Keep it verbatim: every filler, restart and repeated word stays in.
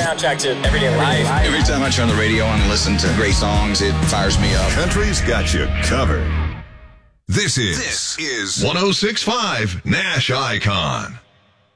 soundtrack to everyday life. Every time I turn the radio on and listen to great songs, it fires me up. Country's got you covered. This is, this is one oh six point five Nash Icon.